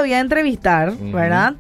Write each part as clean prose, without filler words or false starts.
todavía entrevistar, ¿verdad?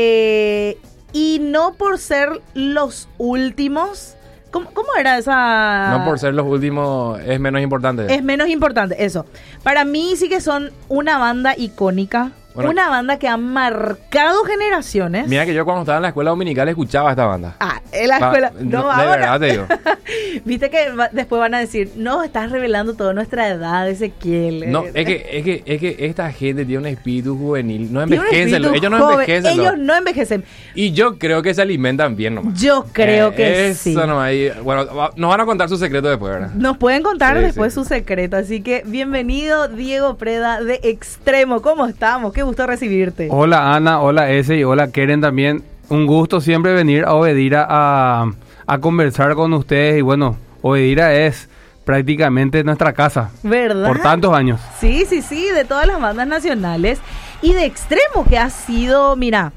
Y no por ser los últimos. ¿Cómo era esa...? No por ser los últimos es menos importante. Es menos importante, eso. Para mí sí que son una banda icónica. Bueno, una banda que ha marcado generaciones. Mira que yo cuando estaba en la escuela dominical escuchaba esta banda. En la escuela... No, de verdad te digo. Viste que después van a decir, no, estás revelando toda nuestra edad, Ezequiel. No, es que esta gente tiene un espíritu juvenil. No envejecen. Ellos no envejecen. Ellos no envejecen. Y yo creo que se alimentan bien nomás. Yo creo que sí. Eso no hay... Bueno, nos van a contar su secreto después, ¿verdad? Nos pueden contar después su secreto. Así que bienvenido, Diego Preda de Extremo. ¿Cómo estamos? Qué gusto recibirte. Hola Ana, hola Ese y hola Keren también. Un gusto siempre venir a Obedira a conversar con ustedes. Y bueno, Obedira es prácticamente nuestra casa. ¿Verdad? Por tantos años. Sí, de todas las bandas nacionales. Y de Extremo, que ha sido, mira,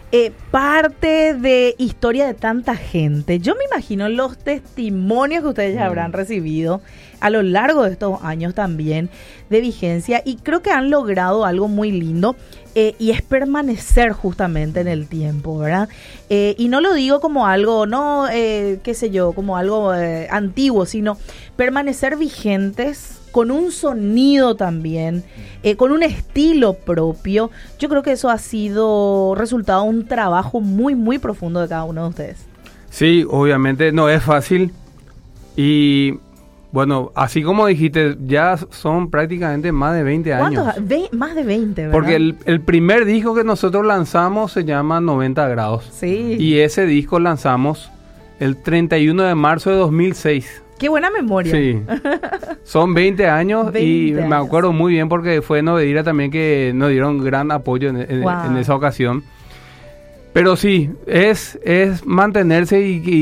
parte de historia de tanta gente. Yo me imagino los testimonios que ustedes ya habrán recibido a lo largo de estos años también de vigencia, y creo que han logrado algo muy lindo, y es permanecer justamente en el tiempo, ¿verdad? Y no lo digo como algo, no, qué sé yo, como algo antiguo, sino permanecer vigentes con un sonido también, con un estilo propio. Yo creo que eso ha sido resultado de un trabajo muy, muy profundo de cada uno de ustedes. Sí, obviamente no es fácil. Y bueno, así como dijiste, ya son prácticamente más de 20 años. ¿Cuántos? Más de 20, ¿verdad? Porque el primer disco que nosotros lanzamos se llama 90 grados. Sí. Y ese disco lanzamos el 31 de marzo de 2006. ¡Qué buena memoria! Sí. Son 20 años 20 y años. me acuerdo muy bien porque fue en Obedira también que nos dieron gran apoyo en esa ocasión. Pero sí, es mantenerse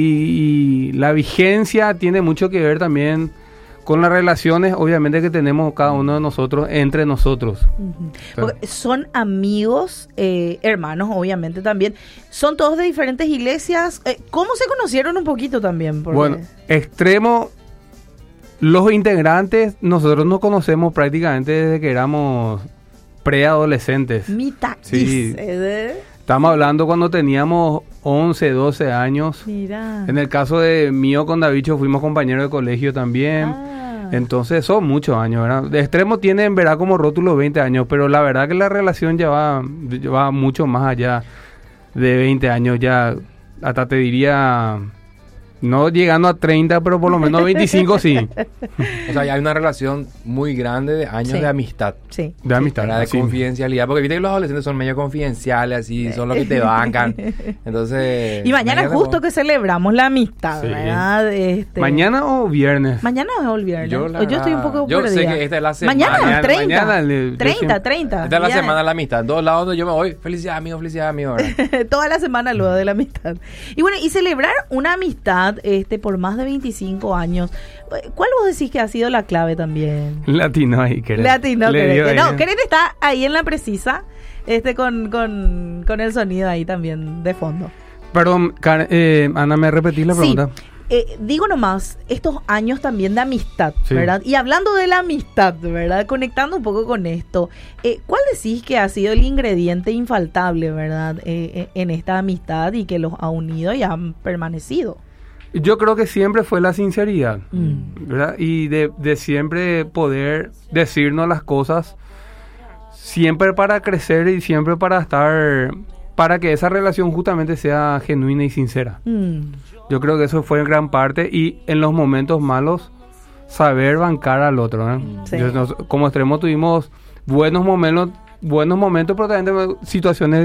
y la vigencia tiene mucho que ver también con las relaciones, obviamente, que tenemos cada uno de nosotros entre nosotros. Porque son amigos, hermanos, obviamente también. Son todos de diferentes iglesias. ¿Cómo se conocieron un poquito también? Porque... Bueno, Extremo, los integrantes, nosotros nos conocemos prácticamente desde que éramos preadolescentes. Mitad. Sí. Estamos hablando cuando teníamos 11, 12 años. Mira. En el caso de mío con Davicho fuimos compañeros de colegio también. Entonces son muchos años, ¿verdad? De Extremo tiene en verdad como rótulo 20 años, pero la verdad que la relación ya va mucho más allá de 20 años. Ya hasta te diría, no llegando a 30, pero por lo menos 25 sí. O sea, ya hay una relación muy grande de años de amistad. Sí. De amistad. De confidencialidad. Porque viste que los adolescentes son medio confidenciales, así, son los que te bancan. Entonces... Y mañana justo que celebramos la amistad, ¿verdad? ¿Mañana o viernes? Mañana o el viernes. Yo estoy un poco Yo perdida. sé que esta es la semana. Mañana, 30. Mañana, 30. Esta es la semana de la amistad. En todos lados donde yo me voy, felicidades amigos, ¿verdad? Toda la semana luego de la amistad. Y bueno, y celebrar una amistad por más de 25 años, ¿cuál vos decís que ha sido la clave también? Latino ahí, Keren. Latino, Keren. No, Keren está ahí en la precisa, con el sonido ahí también de fondo. Perdón, Ana, ¿me repetís la pregunta? Digo nomás, estos años también de amistad, ¿verdad? Y hablando de la amistad, ¿verdad? Conectando un poco con esto, ¿cuál decís que ha sido el ingrediente infaltable, ¿verdad? En esta amistad y que los ha unido y han permanecido. Yo creo que siempre fue la sinceridad, ¿verdad? Y de siempre poder decirnos las cosas, siempre para crecer y siempre para estar, para que esa relación justamente sea genuina y sincera. Yo creo que eso fue en gran parte, y en los momentos malos, saber bancar al otro, ¿eh? Sí. Como Extremo tuvimos buenos momentos, pero también situaciones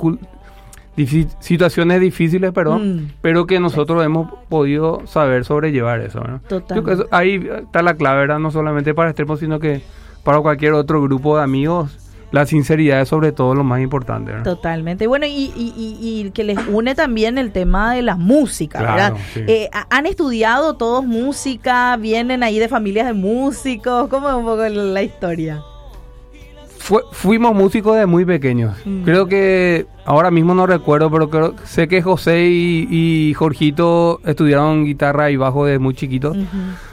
difíciles, pero que nosotros hemos podido saber sobrellevar eso, ¿no? Yo creo que ahí está la clave, ¿verdad? No solamente para Extremo, sino que para cualquier otro grupo de amigos. La sinceridad es sobre todo lo más importante, ¿verdad? Totalmente. Bueno, y que les une también el tema de la música, claro, ¿verdad? Sí. ¿Han estudiado todos música? ¿Vienen ahí de familias de músicos? ¿Cómo es un poco la historia? Fuimos músicos de muy pequeños. Creo que, ahora mismo no recuerdo, pero sé que José y Jorgito estudiaron guitarra y bajo de muy chiquitos.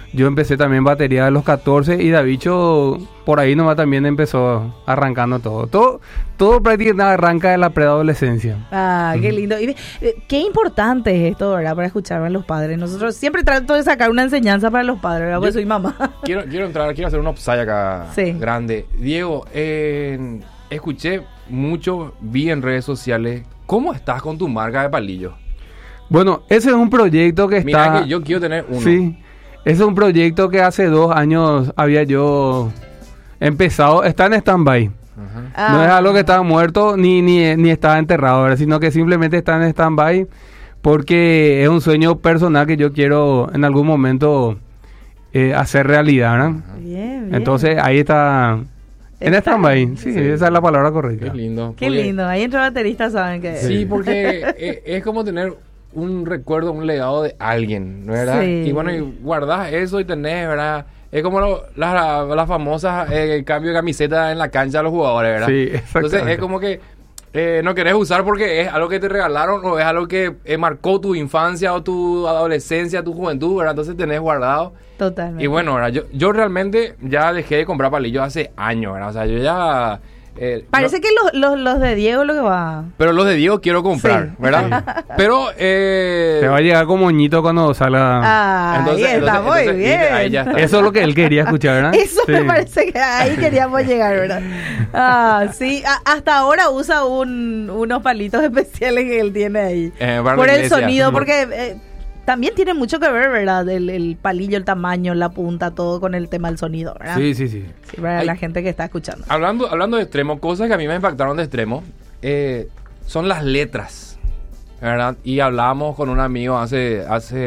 Yo empecé también batería a los 14 y Davicho por ahí nomás también empezó arrancando todo. Todo prácticamente arranca de la preadolescencia. Ah, qué lindo. Y qué importante es esto, ¿verdad? Para escuchar a los padres. Nosotros siempre trato de sacar una enseñanza para los padres, ¿verdad? Porque soy mamá. Quiero hacer un upside acá grande. Diego, escuché mucho, vi en redes sociales, ¿cómo estás con tu marca de palillos? Bueno, ese es un proyecto que está... Mira que yo quiero tener uno. Sí, ese es un proyecto que hace 2 años había yo empezado, está en stand-by. No es algo que está muerto ni está enterrado, ¿verdad? Sino que simplemente está en stand-by porque es un sueño personal que yo quiero en algún momento hacer realidad, ¿verdad? Bien. Entonces ahí está... En stand-by, sí, esa es la palabra correcta. Qué lindo. Qué lindo, ahí entre bateristas saben que... Sí, porque es como tener un recuerdo, un legado de alguien, ¿verdad? Sí. Y bueno, y guardás eso y tenés, ¿verdad? Es como las famosas cambio de camiseta en la cancha de los jugadores, ¿verdad? Sí, exactamente. Entonces es como que no querés usar porque es algo que te regalaron o es algo que marcó tu infancia o tu adolescencia, tu juventud, ¿verdad? Entonces tenés guardado. Totalmente. Y bueno, ¿verdad? Yo realmente ya dejé de comprar palillos hace años, ¿verdad? O sea, yo ya... Parece que los de Diego lo que va... Pero los de Diego quiero comprar, ¿verdad? Sí. Pero... Te va a llegar como moñito cuando salga... Ahí está, muy bien. Ahí ya está. Eso es lo que él quería escuchar, ¿verdad? Eso Sí. me parece que ahí queríamos llegar, ¿verdad? Sí, hasta ahora usa unos palitos especiales que él tiene ahí. Para Por la el iglesia. sonido, porque también tiene mucho que ver, ¿verdad? El palillo, el tamaño, la punta, todo con el tema del sonido, ¿verdad? Sí. Sí, para la gente que está escuchando. Hablando de extremo, cosas que a mí me impactaron de extremo, son las letras, ¿verdad? Y hablábamos con un amigo hace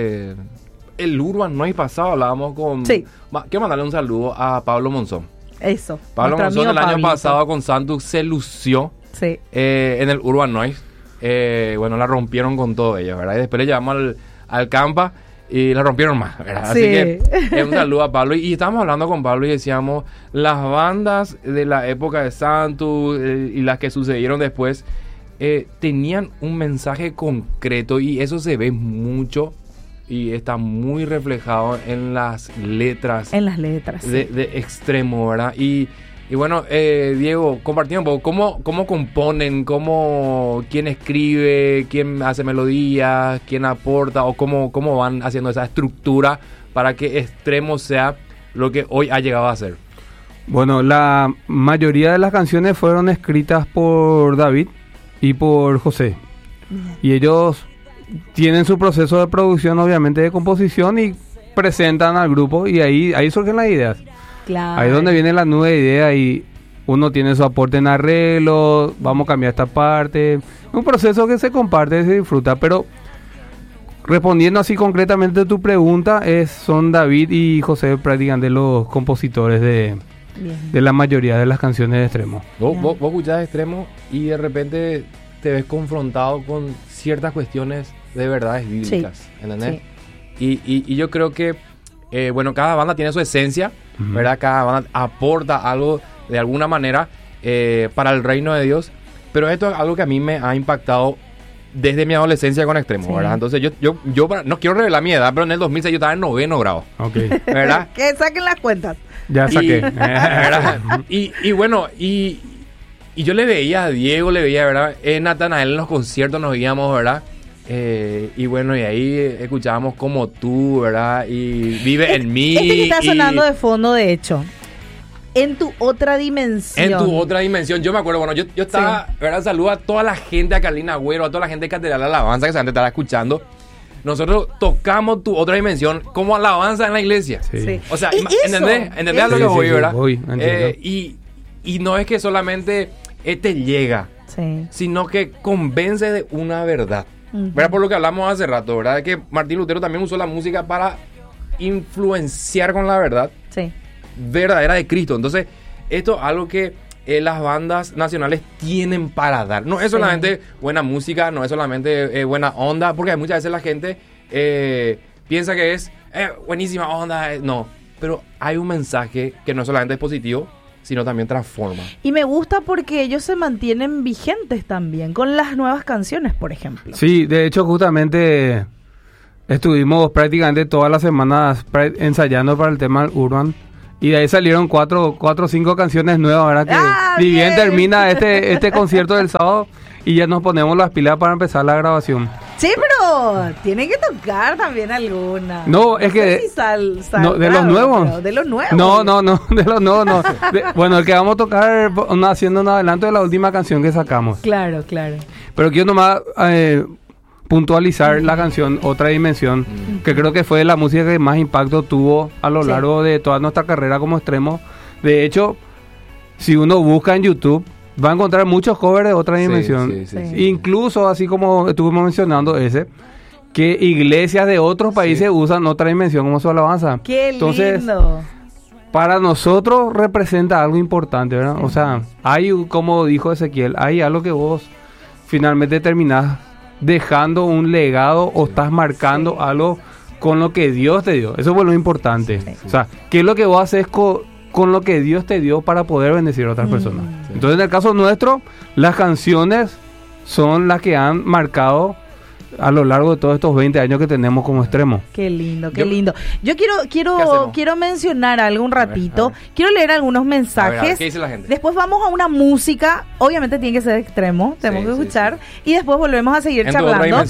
el Urban Noise pasado, hablábamos con... Sí. Quiero mandarle un saludo a Pablo Monzón. Eso. Pablo nuestro Monzón amigo el año Pablito. pasado con Santos se lució Sí. en el Urban Noise. Bueno, la rompieron con todo ellos, ¿verdad? Y después le llevamos al Campa y la rompieron más, ¿verdad? Así Sí. que un saludo a Pablo. Y estábamos hablando con Pablo y decíamos, las bandas de la época de Santos y las que sucedieron después tenían un mensaje concreto y eso se ve mucho y está muy reflejado en las letras. En las letras. Sí. De extremo, ¿verdad? Y bueno, Diego, compartí un poco, ¿cómo componen? ¿Quién escribe? ¿Quién hace melodías? ¿Quién aporta? ¿O cómo van haciendo esa estructura para que extremo sea lo que hoy ha llegado a ser? Bueno, la mayoría de las canciones fueron escritas por David y por José. Bien. Y ellos tienen su proceso de producción, obviamente, de composición y presentan al grupo y ahí surgen las ideas. Claro. Ahí es donde viene la nueva idea y uno tiene su aporte en arreglo, vamos a cambiar esta parte. Un proceso que se comparte, se disfruta, pero respondiendo así concretamente a tu pregunta, son David y José prácticamente los compositores de la mayoría de las canciones de Extremo. Vos escuchás Extremo y de repente te ves confrontado con ciertas cuestiones de verdades bíblicas, ¿entendés? Sí. Y yo creo que, bueno, cada banda tiene su esencia, ¿verdad? Cada banda aporta algo de alguna manera para el reino de Dios, pero esto es algo que a mí me ha impactado desde mi adolescencia con Extremo, ¿verdad? Entonces yo no quiero revelar mi edad, pero en el 2006 yo estaba en 9º grado, ¿verdad? Que saquen las cuentas. Ya saqué. Y bueno, y yo le veía a Diego, ¿verdad? Natanael en los conciertos nos íbamos, ¿verdad? Y bueno, y ahí escuchábamos Como Tú, ¿verdad? Y Vive en mí. Que está sonando de fondo, de hecho. En tu otra dimensión. En tu otra dimensión. Yo me acuerdo, bueno, yo estaba, ¿verdad? Saludo a toda la gente, a Carlina Agüero, a toda la gente de Catedral Alabanza que seguramente estará escuchando. Nosotros tocamos Tu Otra Dimensión como alabanza en la iglesia. Sí. O sea, ¿entendés a lo que voy, verdad? Y no es que solamente te llega, sino que convence de una verdad. ¿Verdad? Por lo que hablamos hace rato, ¿verdad? De que Martín Lutero también usó la música para influenciar con la verdad verdadera de Cristo. Entonces, esto es algo que las bandas nacionales tienen para dar. No es solamente buena música, no es solamente buena onda, porque muchas veces la gente piensa que es buenísima onda. No, pero hay un mensaje que no solamente es positivo, sino también transforma. Y me gusta porque ellos se mantienen vigentes también, con las nuevas canciones, por ejemplo. Sí, de hecho, justamente estuvimos prácticamente todas las semanas ensayando para el tema del Urban. Y de ahí salieron 4 o 5 canciones nuevas, ¿verdad? Que ni bien termina este concierto del sábado y ya nos ponemos las pilas para empezar la grabación. Sí, pero tienen que tocar también alguna. No, es que... No, ¿de los nuevos? ¿De los nuevos? No, de los nuevos no. Bueno, el que vamos a tocar haciendo un adelanto de la última canción que sacamos. Claro. Pero quiero nomás puntualizar la canción Otra Dimensión, que creo que fue la música que más impacto tuvo a lo largo de toda nuestra carrera como extremo. De hecho, si uno busca en YouTube, va a encontrar muchos covers de Otra Dimensión. Sí. Incluso, así como estuvimos mencionando que iglesias de otros países usan Otra Dimensión como su alabanza. ¡Qué lindo! Entonces, para nosotros representa algo importante, ¿verdad? O sea, hay, como dijo Ezequiel, hay algo que vos finalmente terminás dejando un legado o estás marcando algo con lo que Dios te dio. Eso fue lo importante. O sea, ¿qué es lo que vos haces con lo que Dios te dio para poder bendecir a otras personas? Entonces, en el caso nuestro, las canciones son las que han marcado a lo largo de todos estos 20 años que tenemos como extremo. Qué lindo. Yo quiero mencionar algo un ratito. A ver. Quiero leer algunos mensajes. A ver, ¿qué dice la gente? Después vamos a una música. Obviamente tiene que ser extremo. Tenemos que escuchar. Y después volvemos a seguir charlando.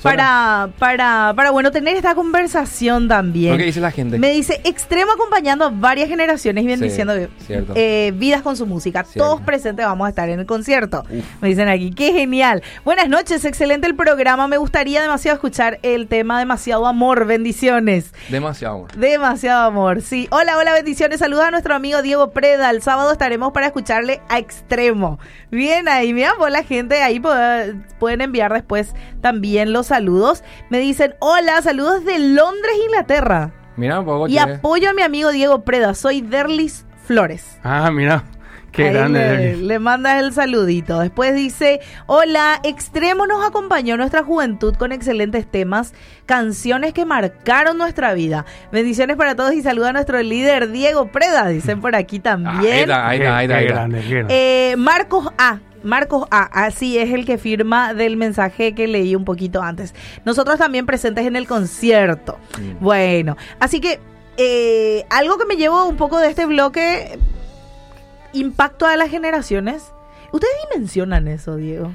Para bueno, tener esta conversación también. ¿Qué dice la gente? Me dice, extremo acompañando a varias generaciones y bendiciendo vidas con su música. Cierto. Todos presentes vamos a estar en el concierto. Me dicen aquí, qué genial. Buenas noches, excelente el programa. Me gustaría demasiado escuchar el tema Demasiado Amor. Bendiciones. Demasiado amor, sí. Hola, bendiciones. Saludos a nuestro amigo Diego Preda. El sábado estaremos para escucharle a Extremo. Bien ahí, mira, pues la gente ahí pueden enviar después también los saludos. Me dicen, hola, saludos de Londres, Inglaterra. Mira, un poco. Y apoyo a mi amigo Diego Preda. Soy Derlis Flores. Ah, mira. Qué grande. Le mandas el saludito. Después dice, hola, Extremo nos acompañó nuestra juventud con excelentes temas, canciones que marcaron nuestra vida. Bendiciones para todos y saluda a nuestro líder Diego Preda, dicen por aquí también. Ahí está. Marcos A, así es el que firma del mensaje que leí un poquito antes. Nosotros también presentes en el concierto. Bueno, así que algo que me llevo un poco de este bloque... Impacto a las generaciones. ¿Ustedes dimensionan eso, Diego?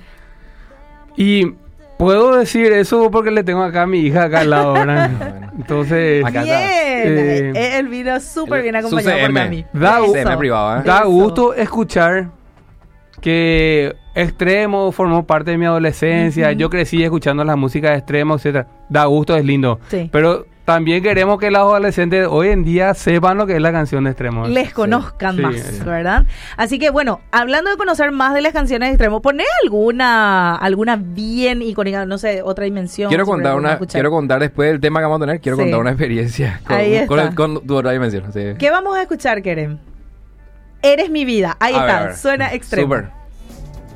Y puedo decir eso porque le tengo acá a mi hija acá al lado, ¿verdad? Entonces... Bien. Él vino súper bien acompañado por mí. Da gusto escuchar que Extremo formó parte de mi adolescencia. Yo crecí escuchando la música de Extremo, etcétera. Da gusto, es lindo. Sí. Pero... también queremos que los adolescentes hoy en día sepan lo que es la canción de Extremo. Les conozcan más, ¿verdad? Así que, bueno, hablando de conocer más de las canciones de Extremo, poné alguna bien icónica, no sé, Otra Dimensión. Quiero contar después del tema que vamos a tener, contar una experiencia con tu Otra Dimensión. Sí. ¿Qué vamos a escuchar, Kerem? Eres mi vida. Ahí está, suena Extremo. Súper.